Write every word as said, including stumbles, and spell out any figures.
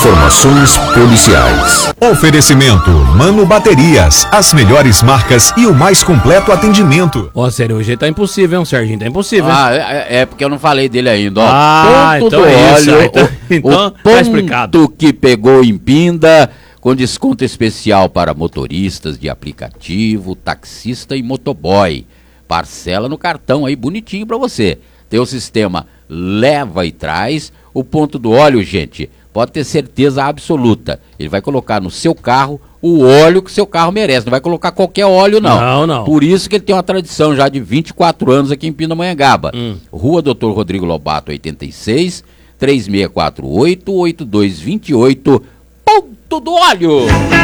Informações policiais. Oferecimento Mano Baterias, as melhores marcas e o mais completo atendimento. Ó, sério, hoje tá impossível, hein, Serginho? Tá impossível. Ah, é, é porque eu não falei dele ainda, ó. Ah, ponto então do é isso. óleo, Então, o, então o tá ponto explicado. que pegou em Pinda, com desconto especial para motoristas de aplicativo, taxista e motoboy. Parcela no cartão aí, bonitinho pra você. Tem o sistema leva e traz. O ponto do óleo, gente, pode ter certeza absoluta. Ele vai colocar no seu carro o óleo que seu carro merece. Não vai colocar qualquer óleo, não. Não, não. Por isso que ele tem uma tradição já de vinte e quatro anos aqui em Pindamonhangaba. Hum. Rua doutor Rodrigo Lobato, oitenta e seis, três seis quatro oito, oito dois dois oito. Ponto do óleo!